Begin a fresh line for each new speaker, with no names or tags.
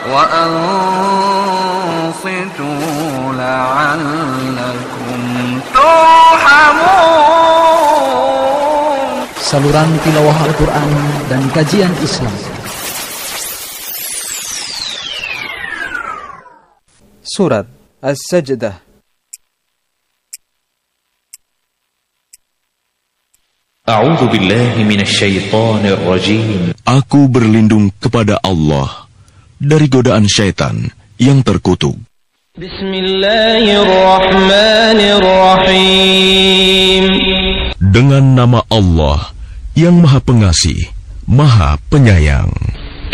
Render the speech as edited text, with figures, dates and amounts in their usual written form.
وأنصتوا لعلكم ترحمون.
Saluran tilawah Al-Quran dan kajian Islam.
Surat As-Sajdah.
A'udzu billahi minasyaitonir rajim.
Aku berlindung kepada Allah dari godaan syaitan yang terkutuk.
Bismillahirrahmanirrahim.
Dengan nama Allah yang Maha Pengasih, Maha Penyayang.